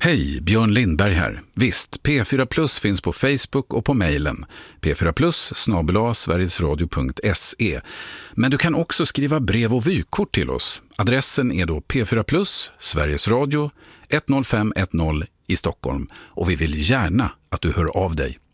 Hej, Björn Lindberg här. Visst, P4 Plus finns på Facebook och på mejlen p4plus@sverigesradio.se. Men du kan också skriva brev och vykort till oss. Adressen är då P4 Plus, Sveriges Radio, 10510 i Stockholm. Och vi vill gärna att du hör av dig.